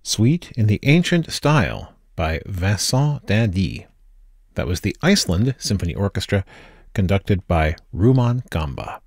Suite in the Ancient Style by Vincent d'Indy. That was the Iceland Symphony Orchestra, conducted by Rumaan Gamba.